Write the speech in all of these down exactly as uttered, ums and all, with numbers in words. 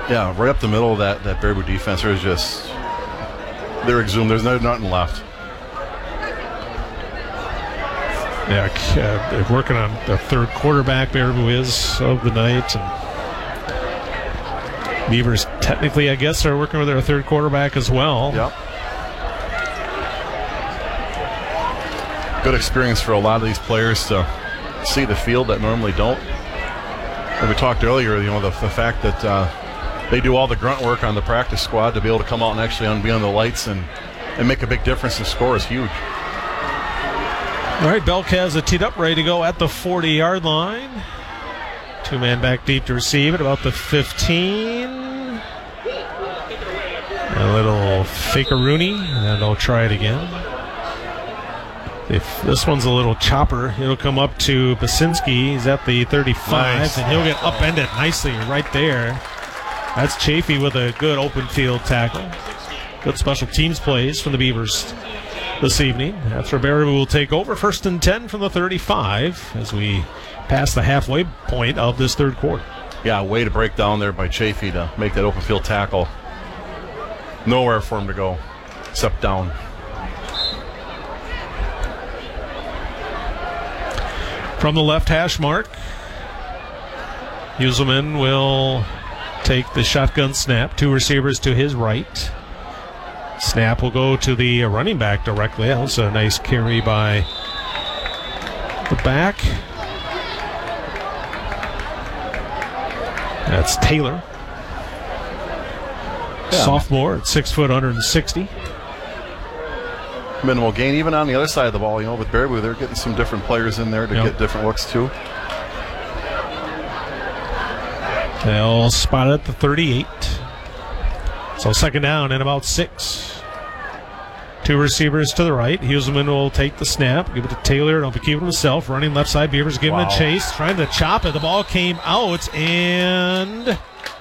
Yeah, right up the middle of that, that Baraboo defense. There's just, they're exhumed. There's no, nothing left. Yeah, uh, they're working on the third quarterback. Baraboo is of the night, and Beavers technically, I guess, are working with their third quarterback as well. Yep. Good experience for a lot of these players to see the field that normally don't. And we talked earlier, you know, the, the fact that uh, they do all the grunt work on the practice squad to be able to come out and actually on, be on the lights and, and make a big difference in score is huge. All right, Belk has it teed up, ready to go at the forty-yard line. Two-man back deep to receive it, about the fifteen. A little fake-a-rooney, and they'll try it again. If this one's a little chopper, it'll come up to Basinski. He's at the thirty-five, nice. And he'll get upended nicely right there. That's Chafee with a good open field tackle. Good special teams plays from the Beavers this evening. That's where Baraboo will take over. First and ten from the thirty-five as we pass the halfway point of this third quarter. Yeah, way to break down there by Chafee to make that open field tackle. Nowhere for him to go except down. From the left hash mark, Uselman will take the shotgun snap. Two receivers to his right. Snap will go to the running back directly. That was a nice carry by the back. That's Taylor. Yeah. Sophomore at six foot, one hundred sixty. Minimal gain, even on the other side of the ball. You know, with Baraboo, they're getting some different players in there to yep. get different looks too. They'll spot it at the thirty-eight. So second down and about six. Two receivers to the right. Huselman will take the snap, give it to Taylor. Don't be keeping himself. Running left side. Beavers giving wow. a chase, trying to chop it. The ball came out and.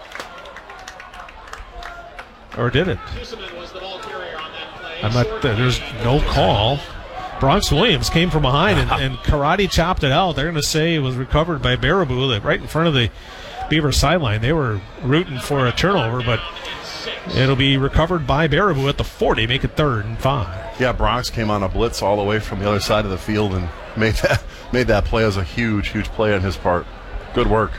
Or did it? I'm not. There's no call. Bronx Williams came from behind and, and karate chopped it out. They're going to say it was recovered by Baraboo, right in front of the Beaver sideline. They were rooting for a turnover, but it'll be recovered by Baraboo at the forty, make it third and five. Yeah, Bronx came on a blitz all the way from the other side of the field and made that made that play as a huge, huge play on his part. Good work.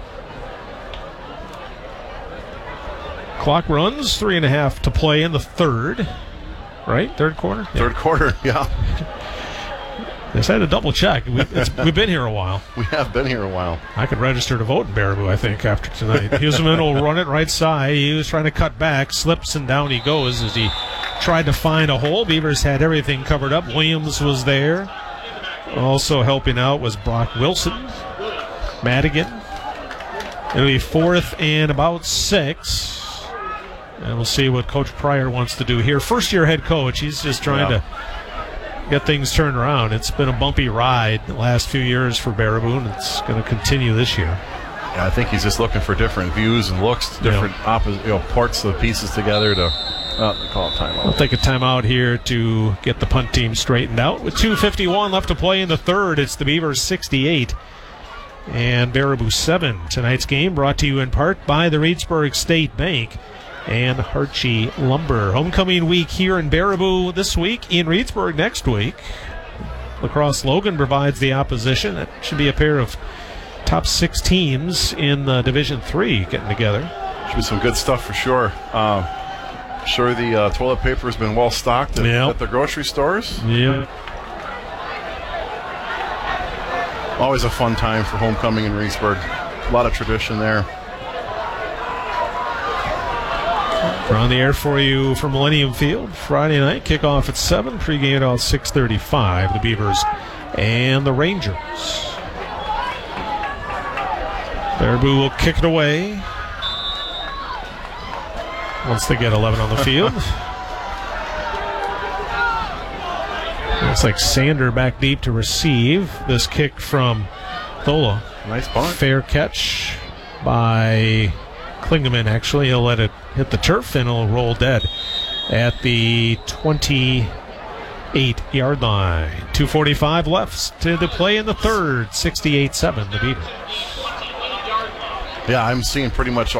Clock runs, three and a half to play in the third. Right? Third quarter? Third yeah. quarter, yeah. Just had to double check. We, it's, we've been here a while. We have been here a while. I could register to vote in Baraboo, I think, after tonight. Huselman will run it right side. He was trying to cut back, slips, and down he goes as he tried to find a hole. Beavers had everything covered up. Williams was there. Also helping out was Brock Wilson. Madigan. It'll be fourth and about six. And we'll see what Coach Pryor wants to do here. First-year head coach. He's just trying yeah. to get things turned around. It's been a bumpy ride the last few years for Baraboo, and it's going to continue this year. Yeah, I think he's just looking for different views and looks, different yeah. opposite, you know, parts of the pieces together to uh, call a timeout. I'll take a timeout here to get the punt team straightened out. With two fifty-one left to play in the third, it's the Beavers sixty-eight and Baraboo seven. Tonight's game brought to you in part by the Reedsburg State Bank and Harchie Lumber. Homecoming week here in Baraboo this week, in Reedsburg next week. Lacrosse Logan provides the opposition. It should be a pair of top six teams in uh, Division three getting together. Should be some good stuff for sure. Uh, sure the uh, toilet paper has been well stocked at, yep. at the grocery stores. Yeah. Always a fun time for homecoming in Reedsburg. A lot of tradition there. We're on the air for you from Millennium Field. Friday night, kickoff at seven, pregame at six thirty-five. The Beavers and the Rangers. Baraboo will kick it away once they get eleven on the field. Looks like Sander back deep to receive this kick from Thola. Nice punt. Fair catch by Klingeman, actually. He'll let it hit the turf and it'll roll dead at the twenty-eight-yard line. two forty-five left to the play in the third. sixty-eight seven, the Beavers. Yeah, I'm seeing pretty much all